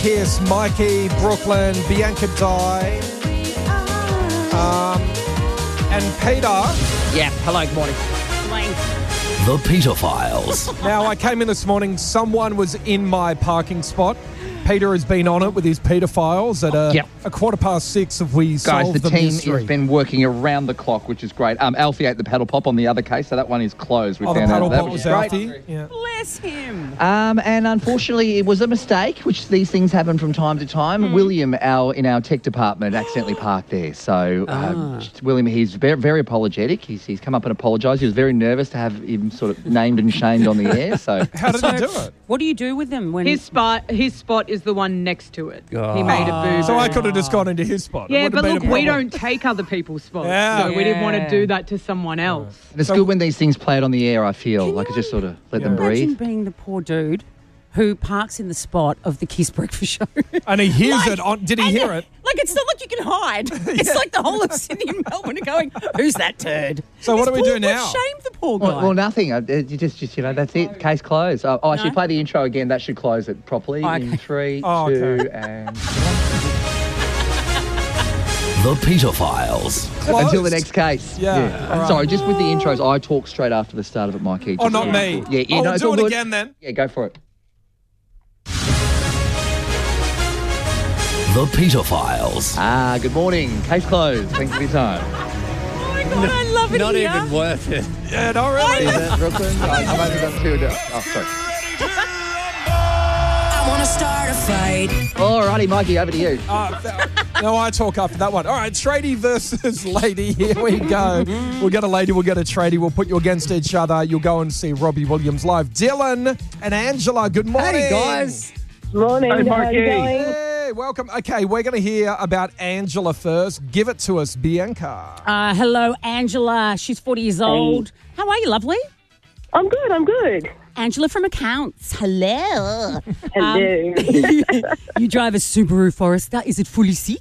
Kiss, Mikey, Brooklyn, Bianca Dye, and Peter. Yeah, hello, good morning. The Peter Files. Now, I came in this morning, someone was in my parking spot. Peter has been on it with his Peter Files at a 6:15 if we Guys, solve the the team mystery. has been working around the clock, which is great. Alfie ate the paddle pop on the other case, so that one is closed. We the found paddle out that pop was great. Alfie. Yeah. Bless him. And unfortunately, it was a mistake, which these things happen from time to time. William, in our tech department, accidentally parked there. So, William, he's very, very apologetic. He's come up and apologised. He was very nervous to have him sort of named and shamed on the air. So, How did he do it? What do you do with them when His spot is the one next to it. He made a boo. So I could have just gone into his spot. It Yeah, wouldn't but have look, been a we problem. don't take other people's spots. Yeah. So we didn't want to Yeah. do that to someone else. and it's good when these things play it on the air, I feel. Like it just sort of let them imagine breathe. being the poor dude who parks in the spot of the Kiss Breakfast Show? And he hears it on. Did he hear it? Like, it's not like you can hide. It's like the whole of Sydney and Melbourne are going, who's that turd? So what do we do now? Shame the poor guy. Well, nothing. You just that's it. Case closed. Actually, play the intro again. That should close it properly. In 3, 2, okay. and The Peter Files. Closed. until the next case. Yeah. All right. Sorry, just with the intros, I talk straight after the start of it, Mikey. Oh, not me. Yeah, Oh, no, it's do all it good. again then. Yeah, go for it. The Peter Files. Good morning. Case closed. Thanks for your time. Oh, my God, I love it Not here. even worth it. Yeah, not really. Is that Brooklyn? I've only done 2 a day. Oh, sorry. I wanna start a fight. Alrighty, Mikey, over to you. No, I talk after that one. All right, tradie versus lady. Here we go. We'll get a lady, we'll get a tradie. We'll put you against each other. You'll go and see Robbie Williams live. Dylan and Angela, good morning. Hey, guys. Morning. Hey, how are you Marky. going? Hey, welcome. Okay, we're going to hear about Angela first. Give it to us, Bianca. Hello, Angela. She's 40 years old. How are you, lovely? I'm good. I'm good. Angela from Accounts. Hello. Hello. You drive a Subaru Forester. Is it fully sick?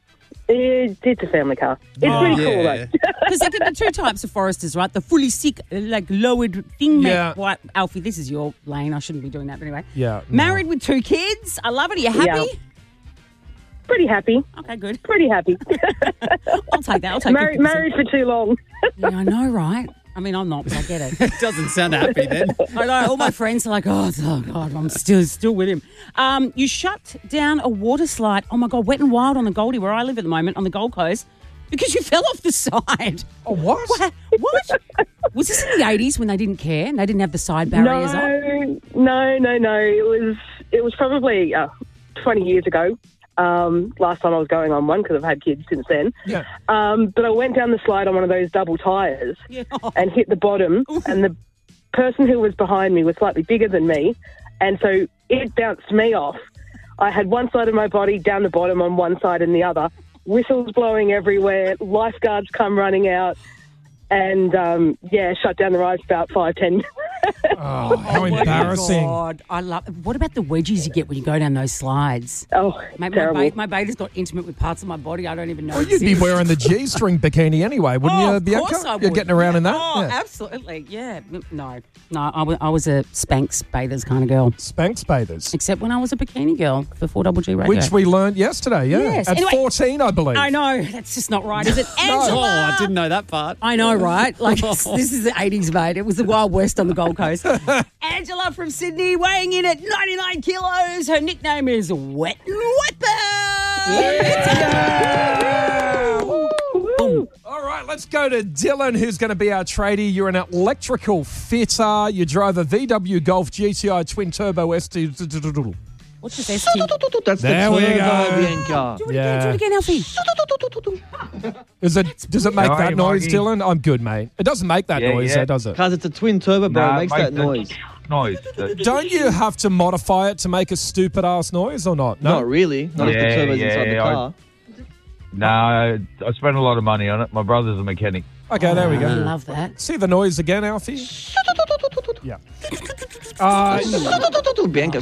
It's a family car. It's pretty cool, though. Because there are two types of Foresters, right? The fully sick, like lowered thing. Yeah. What, Alfie, this is your lane. I shouldn't be doing that, but anyway. Yeah. Married with 2 kids. I love it. Are you happy? Yeah. Pretty happy. Okay, good. Pretty happy. I'll take that. I'll take married, 50%. married for too long. Yeah, I know, right? I mean, I'm not, but I get it. Doesn't sound happy then. I know. All my friends are like, oh God, I'm still with him. You shut down a water slide. Oh, my God, Wet and Wild on the Goldie, where I live at the moment, on the Gold Coast, because you fell off the side. Oh, what? What? Was this in the 80s when they didn't care and they didn't have the side barriers on? No. It was probably 20 years ago. Last time I was going on one because I've had kids since then. Yeah. But I went down the slide on one of those double tyres Yeah. and hit the bottom, and the person who was behind me was slightly bigger than me, and so it bounced me off. I had one side of my body down the bottom on one side and the other, whistles blowing everywhere, lifeguards come running out, and shut down the ride for about 5-10 minutes. Oh, how embarrassing. Oh, God. I love. What about the wedgies you get when you go down those slides? Oh, Mate, terrible. my bait has got intimate with parts of my body I don't even know. Well, you'd be exist. wearing the G-string bikini anyway, wouldn't you, Of Bianca? course I would. You're getting around in that? Oh, Yeah. absolutely. Yeah. No, I was a Spanx bathers kind of girl. Spanx bathers. Except when I was a bikini girl for 4GG Radio. Which we learned yesterday, yeah. Yes. At Anyway, 14, I believe. I know. That's just not right, is it? Angela! Oh, I didn't know that part. I know, right? Like, this is the 80s, mate. It was the Wild West on the Gold Coast. Angela from Sydney weighing in at 99 kilos. Her nickname is Wet and Wiper. All right, let's go to Dylan, who's going to be our tradie. You're an electrical fitter. You drove a VW Golf GTI Twin Turbo ST. What's this ST? That's There the we turbo, go. Bianca. Do it again, Alfie. Does it make How are that you, noise, Marky? Dylan? I'm good, mate. It doesn't make that Yeah, noise, yeah. though, does it? Because it's a twin turbo, bro. It makes that noise. Noise. Don't you have to modify it to make a stupid-ass noise or not? No? Not really. Not if the Yeah, turbo's yeah, inside the yeah, car. No, I spent a lot of money on it. My brother's a mechanic. Okay, there we I go. love that. See the noise again, Alfie? Yeah. Bianca.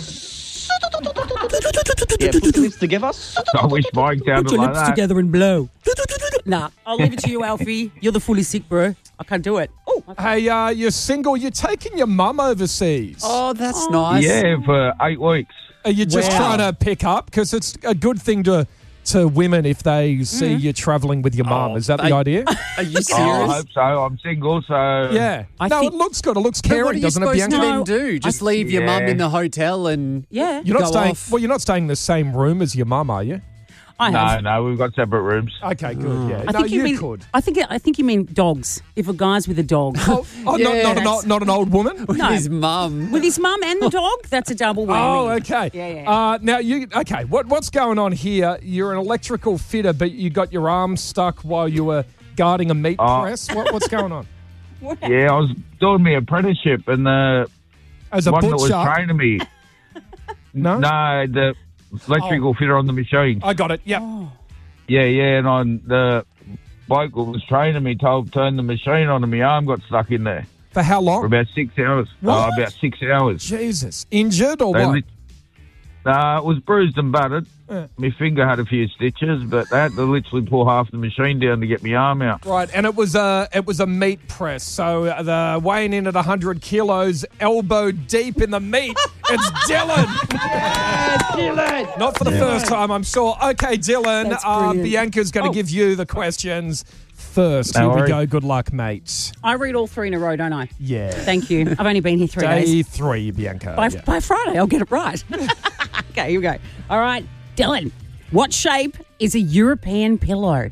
Yeah, put the lips together. I wish Mike sounded Put your like lips that. together and blow. Nah, I'll leave it to you, Alfie. You're the fully sick, bro. I can't do it. Oh, Hey, you're single. You're taking your mum overseas. Oh, that's nice. Yeah, for 8 weeks. Are you just trying to pick up? Because it's a good thing to women if they see you travelling with your mum. Is that the idea? Are you serious? I hope so. I'm single, so... Yeah. I No, think- it looks good. It looks But what caring, are you doesn't it, supposed to Bianca? then do? Just leave your mum Yeah. in the hotel and Yeah. You're not go staying. off? Well, you're not staying in the same room as your mum, are you? I have. No, we've got separate rooms. Okay, good. Yeah. I think you mean. could. I think you mean dogs. If a guy's with a dog, Oh, Yeah. not an old woman. with No. his mum. with his mum and the dog, that's a double whammy. Oh, okay. Yeah. Now what's going on here? You're an electrical fitter, but you got your arm stuck while you were guarding a meat press. What's going on? Yeah, I was doing my apprenticeship, and the As a one that was butcher? training me... No? No, the electrical fitter on the machine. I got it. Yep. Yeah, and the bloke who was training me turned the machine on and my arm got stuck in there For how long? for about 6 hours. What? About 6 hours. Jesus. Injured or They what? it was bruised and battered. My finger had a few stitches, but they had to literally pull half the machine down to get my arm out. Right, and it was a meat press. So the weighing in at 100 kilos, elbow deep in the meat. It's Dylan. Dylan! Not for the first time, I'm sure. Okay, Dylan. That's brilliant. Bianca's going to give you the questions first. No Here we worries. go. Good luck, mate. I read all three in a row, don't I? Yeah. Thank you. I've only been here 3 days. Day 3, Bianca. By Friday, I'll get it right. Okay, here we go. All right, Dylan. What shape is a European pillow?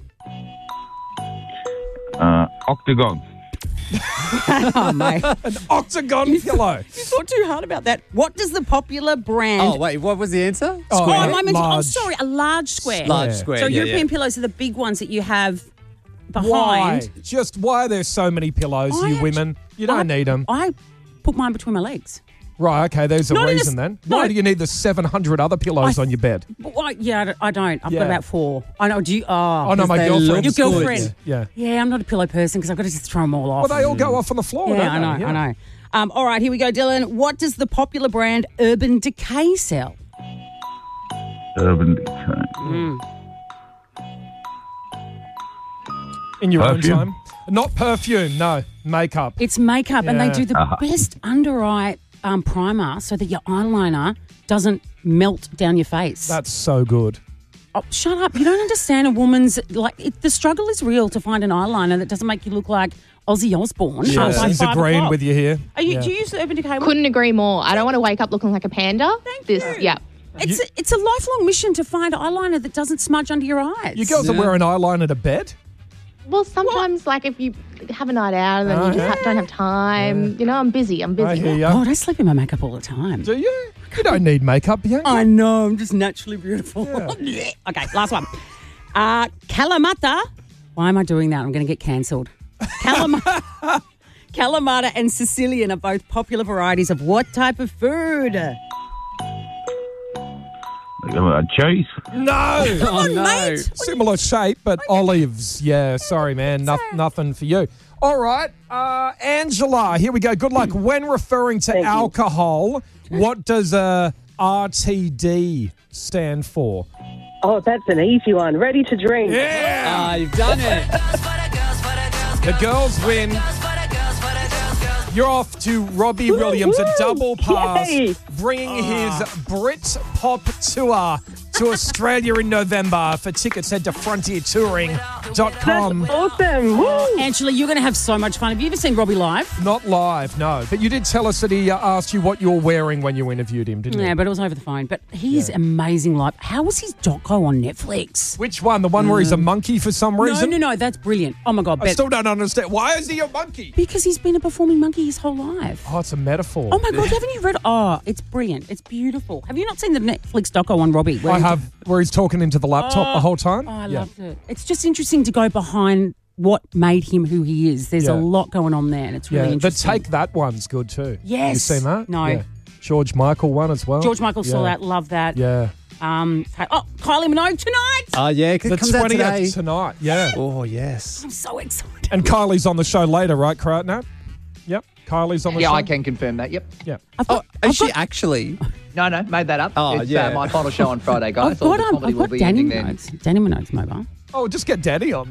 Octagon. Oh, mate. Octagon pillow. You thought too hard about that. What does the popular brand... Oh, wait, what was the answer? Oh, Oh, am I meant to- large. sorry, a large square. Large square. So yeah, European yeah. pillows are the big ones that you have behind. Why? Just why are there so many pillows, you women? You don't need them. I put mine between my legs. Right, okay, there's a Not in a reason s- then. no. Why do you need the 700 other pillows on your bed? But why, yeah, I don't. I've Yeah. got about 4. I know. Do you? Oh, no, my they girlfriend. look Your girlfriend. Yeah. Yeah, I'm not a pillow person because I've got to just throw them all off. Well, they all go off on the floor, yeah, don't I they? know. I know. All right, here we go, Dylan. What does the popular brand Urban Decay sell? Urban Decay. In your own Perfume? time. Not perfume, no. Makeup. It's makeup, and they Yeah. do the best under eye primer so that your eyeliner doesn't melt down your face. That's so good. Oh, shut up. You don't understand a woman's... the struggle is real to find an eyeliner that doesn't make you look like Ozzy Osbourne. Yeah, by she's 5 agreeing o'clock. with you here. Do you Yeah. use Urban Decay? Couldn't agree more. I don't want to wake up looking like a panda. Thank this, you. Yeah. It's a lifelong mission to find eyeliner that doesn't smudge under your eyes. You girls that wear an eyeliner to bed? Well, sometimes, like, if you have a night out and then you just don't have time, you know, I'm busy. I'm busy. I hear you. God, I sleep in my makeup all the time. Do you? You don't need makeup, Bianca. I know, I'm just naturally beautiful. Okay, last one. Kalamata. Why am I doing that? I'm going to get cancelled. Kalamata and Sicilian are both popular varieties of what type of food? Cheese. No. Oh, no. Mate. Similar shape, but olives. Yeah, sorry, man. Nothing for you. All right. Angela, here we go. Good luck. When referring to alcohol, what does RTD stand for? Oh, that's an easy one. Ready to drink. Yeah. You've done it. The girls win. You're off to Robbie Williams, a double pass, Yay. bringing his Brit Pop tour to Australia in November. For tickets, head to frontiertouring.com. Awesome. Woo. Angela, you're going to have so much fun. Have you ever seen Robbie live? Not live, no. But you did tell us that he asked you what you're wearing when you interviewed him, didn't you? Yeah, but it was over the phone. But he's amazing live. How was his doco on Netflix? Which one? The one where he's a monkey for some reason? No, that's brilliant. Oh, my God. I still don't understand. Why is he a monkey? Because he's been a performing monkey his whole life. Oh, it's a metaphor. Oh, my God, haven't you read? Oh, it's brilliant. It's beautiful. Have you not seen the Netflix doco on Robbie? I have, where he's talking into the laptop the whole time. Oh, I loved it. It's just interesting to go behind what made him who he is. There's a lot going on there, and it's really The interesting. Take That one's good too. Yes. You seen that? No. Yeah. George Michael one as well. George Michael saw Yeah. that. Love that. Yeah. Kylie Minogue tonight. Oh, yeah, it The comes out 20th today. tonight. Yeah. Oh, yes. I'm so excited. And Kylie's on the show later, right, Nat? Yep. Kylie's on the Yeah, show. I can confirm that. Yep. Yeah. Is she actually? No, made that up. Oh, It's yeah. my final show on Friday, guys. I've All got, the comedy I've will got be Danny ending then. Minogue's. Danny Minogue's mobile. Oh, just get Daddy on then.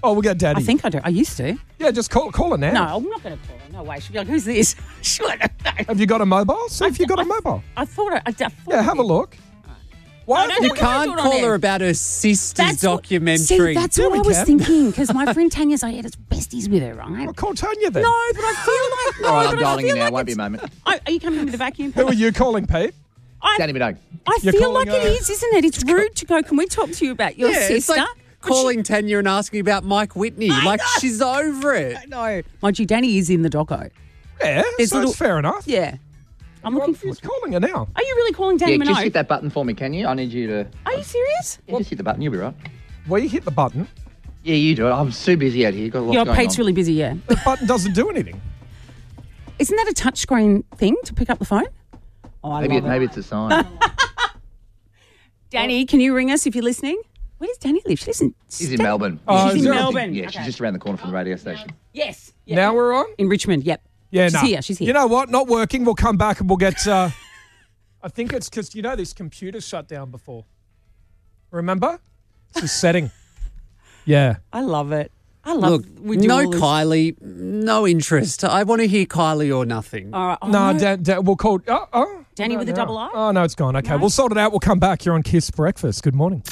Oh, we'll get Daddy. I think I do. I used to. Yeah, just call her now. No, I'm not going to call her. No way. She'll be like, who's this? She'll be like, no. Have you got a mobile? See if you got a mobile. I thought Yeah, have a look. Why? No, You don't can't do it on call air. her about her sister's documentary. See, that's Yeah, what we I was can. thinking because my friend Tanya Zayed is besties with her, right? Well, call Tanya then. No, but I feel like All right, I'm but I dialing feel you now. like Won't be a it's- moment. Are you coming in with a vacuum? Who are you calling, Pete? Danny Minogue. I You're feel like calling it her- is, isn't it? It's rude to go, can we talk to you about your Yeah, it's sister? like calling Tanya and asking about Mike Whitney. She's over it. No. Mind you, Danny is in the doco. Yeah, There's so little- that's fair enough. Yeah. I'm looking forward He's to it. calling her now. Are you really calling Danny Yeah, just Minogue? hit that button for me, can you? I need you to. Are you serious? Yeah, just hit the button. You'll be right. Well, you hit the button. Yeah, you do it. I'm so busy out here. Got a lot Your going Pete's on. really busy, yeah. The button doesn't do anything. Isn't that a touchscreen thing to pick up the phone? Oh, I love it. Maybe it's a sign. Danny, can you ring us if you're listening? Where does Danny live? She lives in... She's in Melbourne. Oh, She's is in it? Melbourne. Yeah, Okay. she's just around the corner from the radio station. Yes. Yeah. Now we're on? In Richmond, yep. Yeah, She's no. here, she's here. You know what? Not working. We'll come back and we'll get... I think it's because, this computer shut down before. Remember? It's a setting. Yeah. I love it. I love Look, we do no all this. Kylie, no interest. I want to hear Kylie or nothing. All right. Oh, No, no. we'll call... Oh. Danny with a double I? Oh, no, it's gone. Okay, we'll sort it out. We'll come back. You're on Kiss Breakfast. Good morning.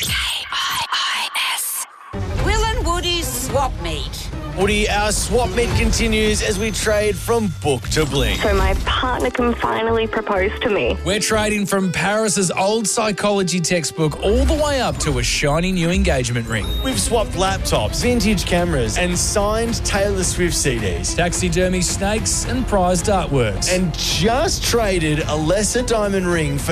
K-I-I-S. Will and Woody's swap meet. Woody, our swap meet continues as we trade from book to bling. So my partner can finally propose to me. We're trading from Paris's old psychology textbook all the way up to a shiny new engagement ring. We've swapped laptops, vintage cameras, and signed Taylor Swift CDs, taxidermy snakes, and prized artworks. And just traded a lesser diamond ring for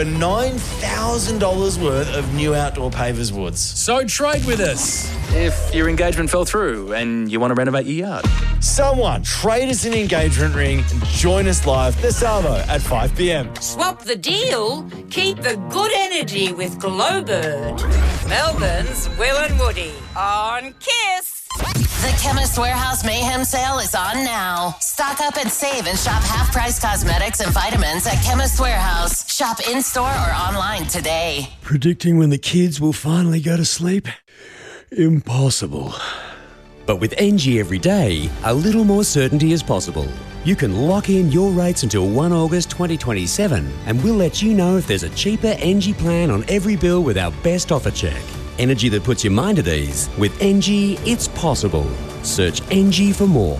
$9,000 worth of new outdoor pavers woods. So trade with us. If your engagement fell through and you want to renovate your yard. Someone trade us an engagement ring and join us live this Savo at 5 p.m. Swap the deal. Keep the good energy with Glowbird. Melbourne's Will and Woody on Kiss. The Chemist Warehouse Mayhem Sale is on now. Stock up and save and shop half-price cosmetics and vitamins at Chemist Warehouse. Shop in-store or online today. Predicting when the kids will finally go to sleep? Impossible. But with NG every day, a little more certainty is possible. You can lock in your rates until 1 August 2027 and we'll let you know if there's a cheaper NG plan on every bill with our best offer check. Energy that puts your mind at ease. With NG, it's possible. Search NG for more.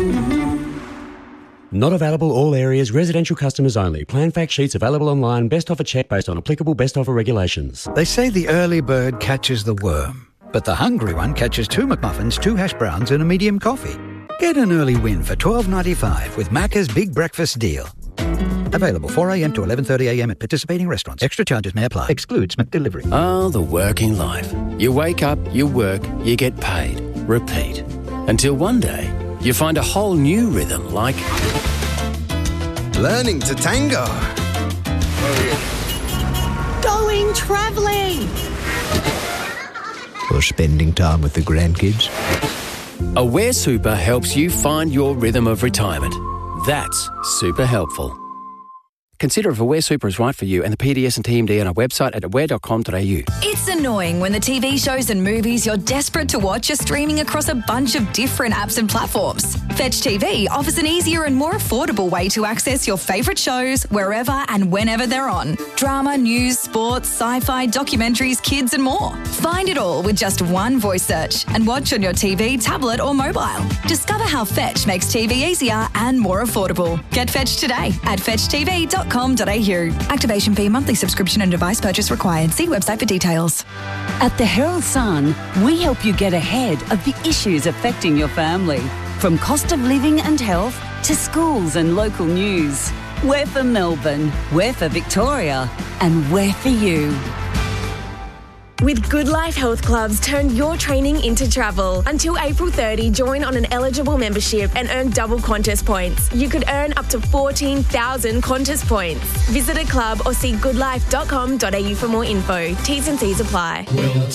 Not available all areas, residential customers only. Plan fact sheets available online. Best offer check based on applicable best offer regulations. They say the early bird catches the worm, but the hungry one catches 2 McMuffins, 2 hash browns and a medium coffee. Get an early win for $12.95 with Macca's Big Breakfast Deal. Available 4 a.m. to 11:30 a.m. at participating restaurants. Extra charges may apply. Excludes McDelivery. Oh, the working life. You wake up, you work, you get paid. Repeat. Until one day, you find a whole new rhythm like... Learning to tango. Going travelling. Or spending time with the grandkids. Aware Super helps you find your rhythm of retirement. That's super helpful. Consider if Aware Super is right for you and the PDS and TMD on our website at aware.com.au. It's annoying when the TV shows and movies you're desperate to watch are streaming across a bunch of different apps and platforms. Fetch TV offers an easier and more affordable way to access your favourite shows wherever and whenever they're on. Drama, news, sports, sci-fi, documentaries, kids and more. Find it all with just one voice search and watch on your TV, tablet or mobile. Discover how Fetch makes TV easier and more affordable. Get Fetch today at fetchtv.com.au. Activation fee, monthly subscription and device purchase required. See website for details. At the Herald Sun, we help you get ahead of the issues affecting your family. From cost of living and health to schools and local news. We're for Melbourne, we're for Victoria, and we're for you. With Good Life Health Clubs, turn your training into travel. Until April 30, join on an eligible membership and earn double Qantas points. You could earn up to 14,000 Qantas points. Visit a club or see goodlife.com.au for more info. T's and C's apply.